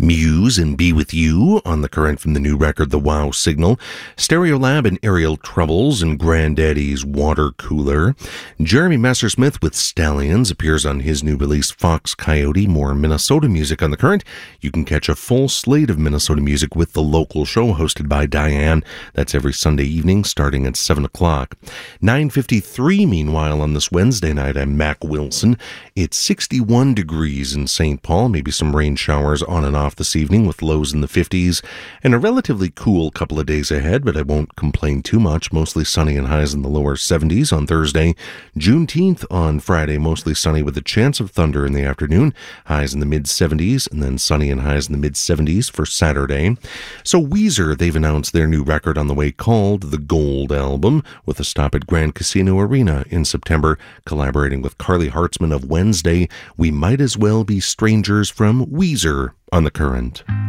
Muse and Be With You on the current from the new record The Wow Signal, Stereolab and Aerial Troubles and Granddaddy's Water Cooler. Jeremy Messersmith with Stallions appears on his new release Fox Coyote. More Minnesota music on the current. You can catch a full slate of Minnesota music with The Local Show hosted by Diane. That's every Sunday evening starting at 7 o'clock. 9:53 meanwhile on this Wednesday night, I'm Mac Wilson. It's 61 degrees in St. Paul, maybe some rain showers on and off this evening with lows in the 50s, and a relatively cool couple of days ahead, but I won't complain too much. Mostly sunny and highs in the lower 70s on Thursday. Juneteenth on Friday, mostly sunny with a chance of thunder in the afternoon, highs in the mid-70s, and then sunny and highs in the mid-70s for Saturday. So Weezer, they've announced their new record on the way called The Gold Album, with a stop at Grand Casino Arena in September, collaborating with Carly Hartzman of Wednesday. We Might As Well Be Strangers from Weezer on the current.